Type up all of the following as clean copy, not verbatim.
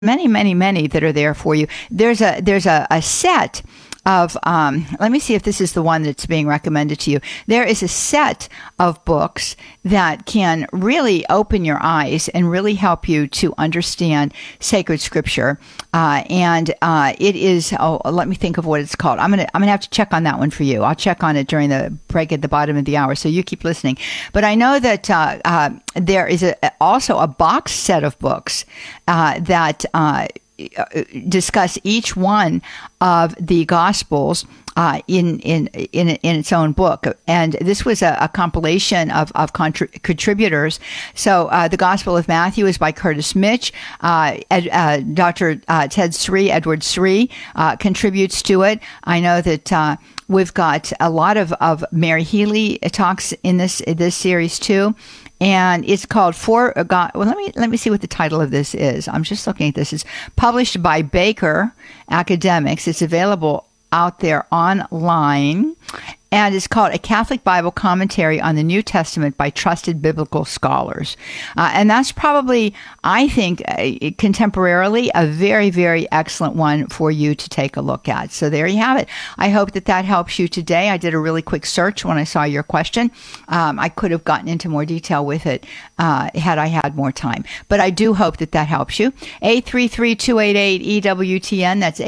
many, many, many that are there for you. There's a set of, let me see if this is the one that's being recommended to you. There is a set of books that can really open your eyes and really help you to understand sacred scripture. And it is, let me think of what it's called. I'm gonna have to check on that one for you. I'll check on it during the break at the bottom of the hour, so you keep listening. But I know that there is also a box set of books that discuss each one of the Gospels in its own book, and this was a compilation of contributors. So the Gospel of Matthew is by Curtis Mitch. Dr. Ted Sri, Edward Sri, contributes to it. I know that we've got a lot of Mary Healy talks in this series too. And it's called For God. Well, let me see what the title of this is. I'm just looking at this. It's published by Baker Academics. It's available out there online. And it's called A Catholic Bible Commentary on the New Testament by Trusted Biblical Scholars. And that's probably, I think, contemporarily, a very, very excellent one for you to take a look at. So there you have it. I hope that helps you today. I did a really quick search when I saw your question. I could have gotten into more detail with it had I had more time. But I do hope that helps you. 833-288-EWTN. That's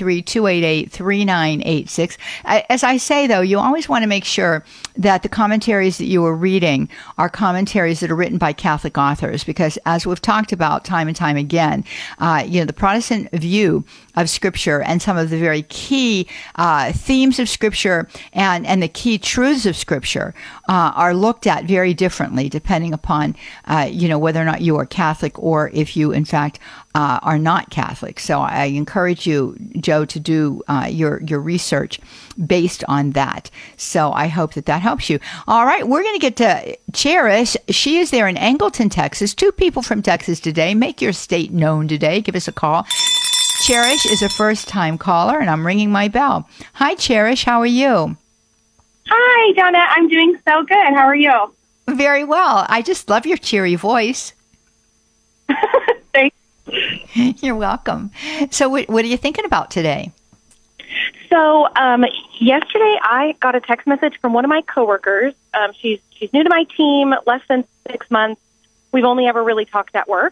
833-288-3986. As I say, though, you always want to make sure that the commentaries that you are reading are commentaries that are written by Catholic authors, because as we've talked about time and time again, the Protestant view of Scripture and some of the very key themes of Scripture and the key truths of Scripture are looked at very differently depending upon whether or not you are Catholic or if you in fact are not Catholic. So I encourage you, Joe, to do your research based on that. So I hope that helps you. All right, we're going to get to Cherish. She is there in Angleton, Texas. 2 people from Texas today. Make your state known today. Give us a call. Cherish is a first-time caller, and I'm ringing my bell. Hi, Cherish. How are you? Hi, Donna. I'm doing so good. How are you? Very well. I just love your cheery voice. Thanks. You're welcome. So what are you thinking about today? So yesterday I got a text message from one of my coworkers. She's new to my team, less than 6 months. We've only ever really talked at work.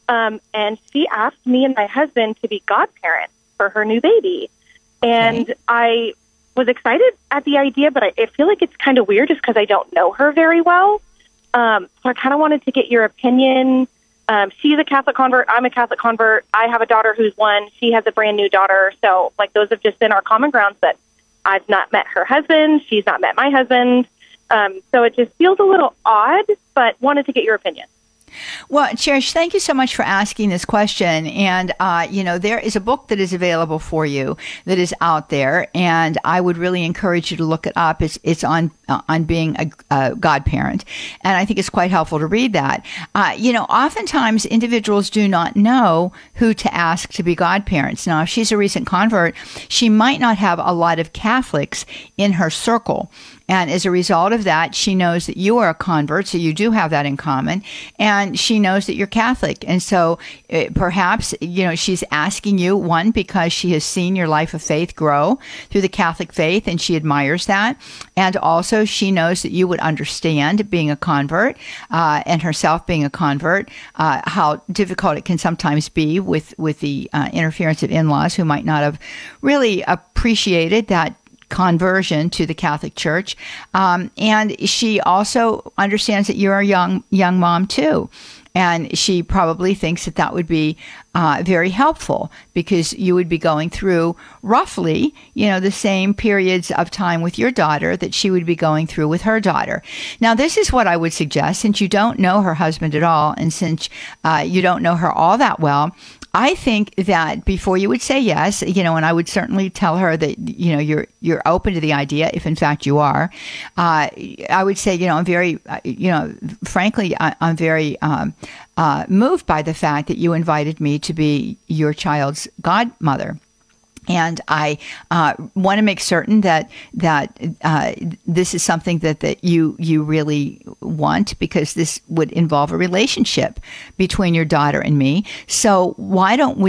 And she asked me and my husband to be godparents for her new baby. And okay. I was excited at the idea, but I feel like it's kind of weird just because I don't know her very well. So I kind of wanted to get your opinion. She's a Catholic convert. I'm a Catholic convert. I have a daughter who's 1. She has a brand new daughter. So, those have just been our common grounds that I've not met her husband. She's not met my husband. So it just feels a little odd, but wanted to get your opinion. Well, Cherish, thank you so much for asking this question. And, there is a book that is available for you that is out there, and I would really encourage you to look it up. It's on being a godparent, and I think it's quite helpful to read that. Oftentimes individuals do not know who to ask to be godparents. Now, if she's a recent convert, she might not have a lot of Catholics in her circle. And as a result of that, she knows that you are a convert, so you do have that in common. And she knows that you're Catholic. And so perhaps, she's asking you, one, because she has seen your life of faith grow through the Catholic faith, and she admires that. And also she knows that you would understand being a convert and herself being a convert, how difficult it can sometimes be with the interference of in-laws who might not have really appreciated that conversion to the Catholic Church. And she also understands that you're a young mom too. And she probably thinks that would be very helpful because you would be going through roughly, the same periods of time with your daughter that she would be going through with her daughter. Now, this is what I would suggest, since you don't know her husband at all, and since you don't know her all that well, I think that before you would say yes, and I would certainly tell her that, you're open to the idea, if in fact you are, I would say, I'm very, frankly, I'm very moved by the fact that you invited me to be your child's godmother. And I want to make certain that this is something that you really want, because this would involve a relationship between your daughter and me. So why don't